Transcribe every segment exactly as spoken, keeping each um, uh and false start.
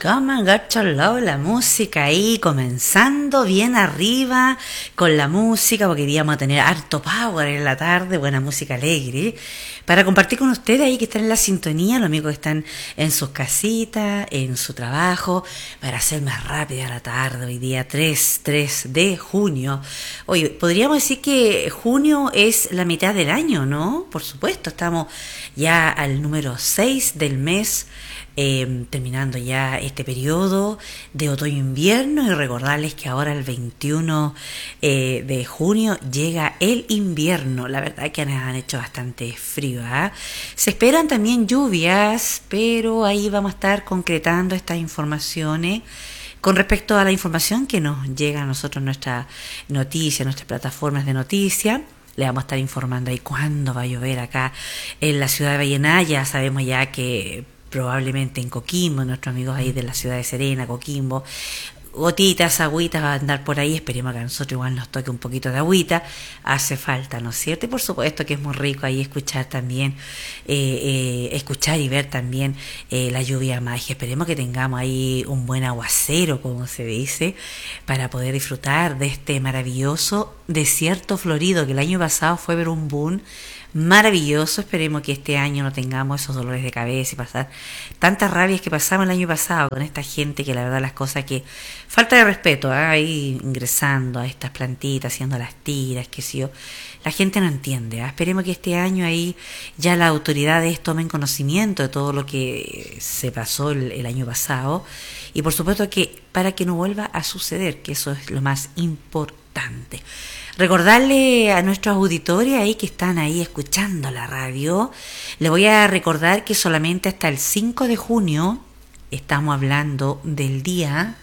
Come on, got your love, la música ahí comenzando bien arriba con la música, porque queríamos tener harto power en la tarde, buena música alegre, para compartir con ustedes ahí que están en la sintonía, los amigos que están en sus casitas, en su trabajo, para hacer más rápida la tarde, hoy día tres de junio. Oye, podríamos decir que junio es la mitad del año, ¿no? Por supuesto, estamos ya al número seis del mes, Eh, terminando ya este periodo de otoño-invierno, y recordarles que ahora el veintiuno eh, de junio llega el invierno. La verdad es que nos han hecho bastante frío, ¿eh? Se esperan también lluvias, pero ahí vamos a estar concretando estas informaciones con respecto a la información que nos llega a nosotros en nuestra noticia, nuestras plataformas de noticias. Le vamos a estar informando ahí cuándo va a llover acá en la ciudad de Vallenar. Ya sabemos ya que probablemente en Coquimbo, nuestros amigos ahí de la ciudad de Serena, Coquimbo, gotitas, agüitas va a andar por ahí. Esperemos que a nosotros igual nos toque un poquito de agüita, hace falta, ¿no es cierto? Y por supuesto que es muy rico ahí escuchar también, eh, eh, escuchar y ver también eh, la lluvia mágica. Esperemos que tengamos ahí un buen aguacero, como se dice, para poder disfrutar de este maravilloso desierto florido, que el año pasado fue ver un boom maravilloso. Esperemos que este año no tengamos esos dolores de cabeza y pasar tantas rabias que pasamos el año pasado con esta gente, que la verdad las cosas que falta de respeto, ¿eh? Ahí ingresando a estas plantitas, haciendo las tiras, qué sé yo, la gente no entiende, ¿eh? Esperemos que este año ahí ya las autoridades tomen conocimiento de todo lo que se pasó el, el año pasado, y por supuesto que para que no vuelva a suceder, que eso es lo más importante. Recordarle a nuestros auditores ahí que están ahí escuchando la radio, le voy a recordar que solamente hasta el cinco de junio, estamos hablando del día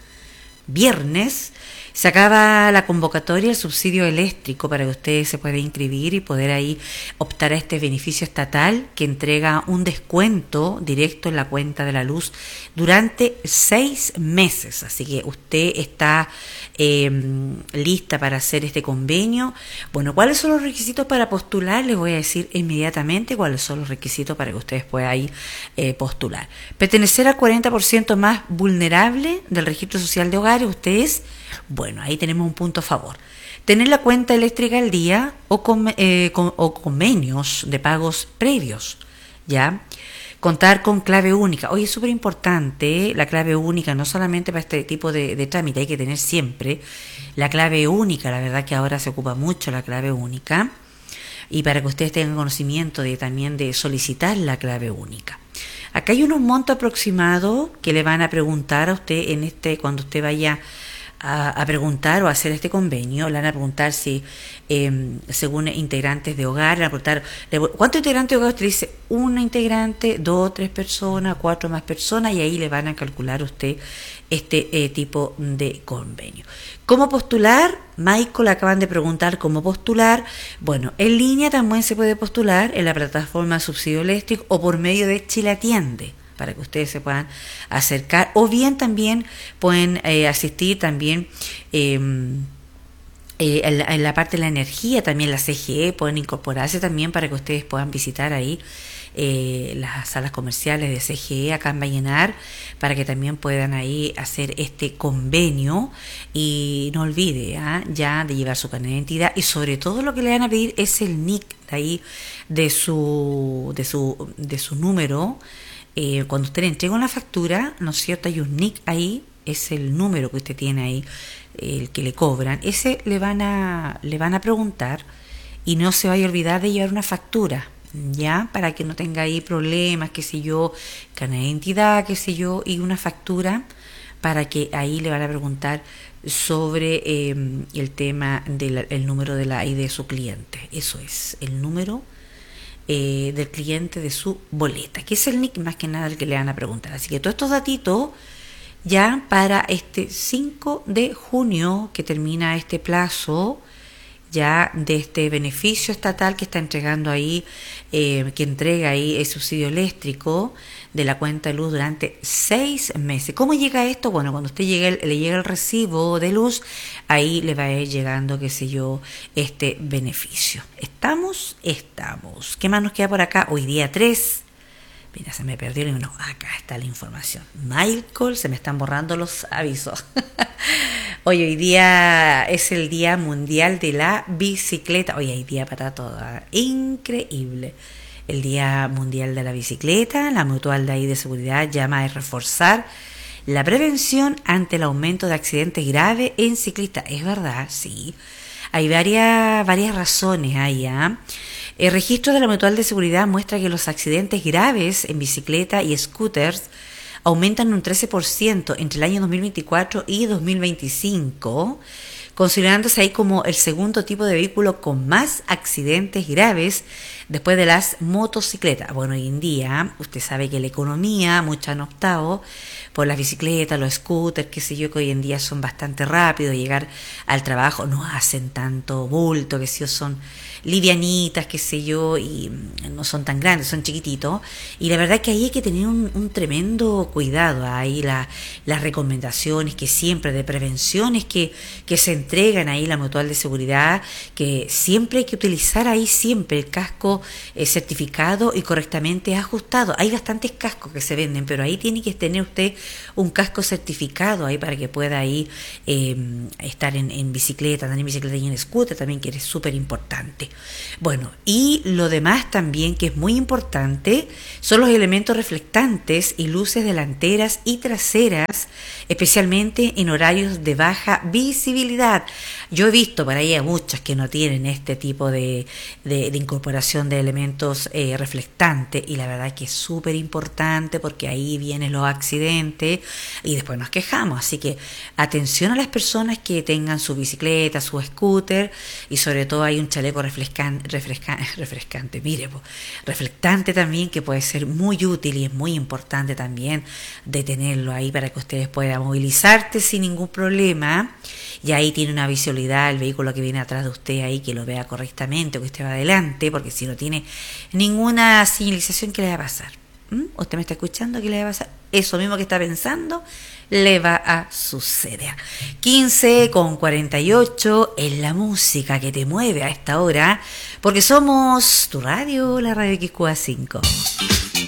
viernes, se acaba la convocatoria del subsidio eléctrico para que ustedes se puedan inscribir y poder ahí optar a este beneficio estatal que entrega un descuento directo en la cuenta de la luz durante seis meses. Así que usted está eh, lista para hacer este convenio. Bueno, ¿cuáles son los requisitos para postular? Les voy a decir inmediatamente cuáles son los requisitos para que ustedes puedan ahí eh, postular. Pertenecer al cuarenta por ciento más vulnerable del registro social de hogares. Ustedes, bueno, ahí tenemos un punto a favor. Tener la cuenta eléctrica al día o, con, eh, con, o convenios de pagos previos, ¿ya? Contar con clave única. Oye, es súper importante la clave única, no solamente para este tipo de, de trámite, hay que tener siempre la clave única. La verdad que ahora se ocupa mucho la clave única, y para que ustedes tengan conocimiento de también de solicitar la clave única. Acá hay unos montos aproximados que le van a preguntar a usted en este, cuando usted vaya a, a preguntar o a hacer este convenio. Le van a preguntar si, eh, según integrantes de hogar, le van a preguntar, ¿cuántos integrantes de hogar? Usted dice, una integrante, dos, tres personas, cuatro más personas, y ahí le van a calcular a usted este eh, tipo de convenio. ¿Cómo postular? Michael, acaban de preguntar cómo postular. Bueno, en línea también se puede postular en la plataforma Subsidio Eléctrico o por medio de Chile Atiende, para que ustedes se puedan acercar, o bien también pueden eh, asistir también eh, eh, en, la, en la parte de la energía, también la C G E, pueden incorporarse también para que ustedes puedan visitar ahí eh, las salas comerciales de C G E acá en Vallenar, para que también puedan ahí hacer este convenio. Y no olvide ¿eh? ya de llevar su carnet de identidad, y sobre todo lo que le van a pedir es el N I C de ahí de su, de su, de su número. Eh, cuando usted le entrega una factura, ¿no es cierto? Hay un N I C ahí, es el número que usted tiene ahí, el que le cobran. Ese le van a, le van a preguntar, y no se vaya a olvidar de llevar una factura, ¿ya? Para que no tenga ahí problemas, qué sé yo, carnet de identidad, qué sé yo, y una factura, para que ahí le van a preguntar sobre eh, el tema del el número de la I D de su cliente. Eso es, el número Eh, del cliente de su boleta, que es el N I C más que nada el que le van a preguntar. Así que todos estos datitos ya para este cinco de junio, que termina este plazo ya de este beneficio estatal que está entregando ahí, eh, que entrega ahí el subsidio eléctrico de la cuenta de luz durante seis meses. ¿Cómo llega esto? Bueno, cuando usted llegue, le llega el recibo de luz, ahí le va a ir llegando, qué sé yo, este beneficio. ¿Estamos? Estamos. ¿Qué más nos queda por acá? Hoy día tres Mira, se me perdieron. No, acá está la información. Michael, se me están borrando los avisos. Hoy, hoy día es el Día Mundial de la Bicicleta. Hoy hay día para todo. Increíble. El Día Mundial de la Bicicleta. La Mutual de ahí de Seguridad llama a reforzar la prevención ante el aumento de accidentes graves en ciclistas. Es verdad, sí. Hay varias, varias razones ahí, ¿eh? El registro de la Mutual de Seguridad muestra que los accidentes graves en bicicleta y scooters aumentan un trece por ciento entre el año dos mil veinticuatro y dos mil veinticinco, considerándose ahí como el segundo tipo de vehículo con más accidentes graves después de las motocicletas. Bueno, hoy en día usted sabe que la economía, muchos han optado por las bicicletas, los scooters, qué sé yo, que hoy en día son bastante rápidos, llegar al trabajo no hacen tanto bulto, que sé yo, son livianitas, qué sé yo, y no son tan grandes, son chiquititos, y la verdad es que ahí hay que tener un, un tremendo cuidado, ahí la, las recomendaciones que siempre de prevenciones que, que se entregan ahí, la Mutual de Seguridad, que siempre hay que utilizar ahí siempre el casco eh, certificado y correctamente ajustado. Hay bastantes cascos que se venden, pero ahí tiene que tener usted un casco certificado ahí para que pueda ahí eh, estar en, en bicicleta, andar en bicicleta y en scooter también, que es súper importante. Bueno, y lo demás también que es muy importante son los elementos reflectantes y luces delanteras y traseras, especialmente en horarios de baja visibilidad. Yo he visto por ahí a muchas que no tienen este tipo de, de, de incorporación de elementos eh, reflectantes, y la verdad es que es súper importante porque ahí vienen los accidentes y después nos quejamos. Así que atención a las personas que tengan su bicicleta, su scooter, y sobre todo hay un chaleco reflectante Refrescan, refrescan, refrescante, mire, reflectante también, que puede ser muy útil y es muy importante también de tenerlo ahí para que ustedes puedan movilizarse sin ningún problema. Y ahí tiene una visibilidad el vehículo que viene atrás de usted ahí, que lo vea correctamente o que usted va adelante, porque si no tiene ninguna señalización, ¿qué le va a pasar? ¿Mm? ¿Usted me está escuchando? ¿Qué le va a pasar? Eso mismo que está pensando le va a suceder. quince con cuarenta y ocho es la música que te mueve a esta hora, porque somos tu radio, la radio X Q A cinco.